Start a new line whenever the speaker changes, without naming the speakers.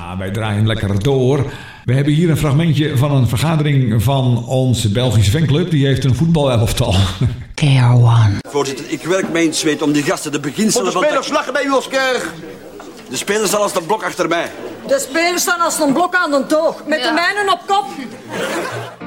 Ja, wij draaien lekker door. We hebben hier een fragmentje van een vergadering van onze Belgische fanclub. Die heeft een voetbalelftal.
KR1.
Voorzitter, ik werk mij in het zweet om die gasten de beginselen van...
De spelers lachen bij u als kerk.
De spelers staan als een blok achter mij.
De spelers staan als een blok aan de toog. Met de mijnen op kop.